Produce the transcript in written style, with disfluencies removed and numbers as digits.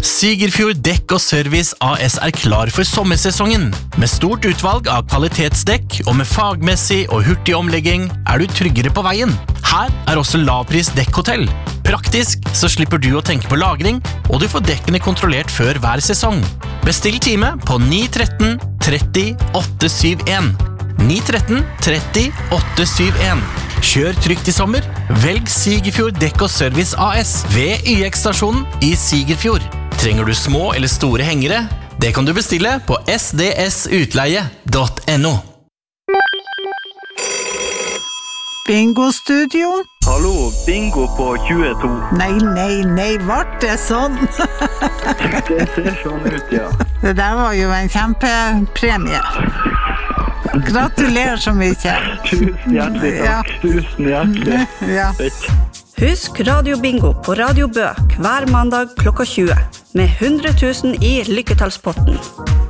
Sigerfjord Dekk og Service AS klar for sommersesongen. Med stort utvalg av kvalitetsdekk og med fagmessig og hurtig omlegging du tryggere på veien. Her også lavpris dekkhotell. Praktisk så slipper du å tenke på lagring, og du får dekkene kontrollert før hver sesong. Bestill time på 913 30 871. 913 30 871. Kjør trygt i sommer. Velg Sigerfjord Dekk og Service AS ved YX-stasjonen i Sigerfjord. Trenger du små eller store hengere? Det kan du bestille på sdsutleie.no. Bingo-studio? Hallo, bingo på 22. Nei, vart det sånn? Det ser sånn ut, ja. Det der var jo en kjempepremie. Gratulerer så mye. Tusen hjertelig takk. Ja. Tusen hjertelig. Ja. Husk Radio Bingo på Radio Bø hver mandag klokka 20 med 100 000 i lykketallspotten.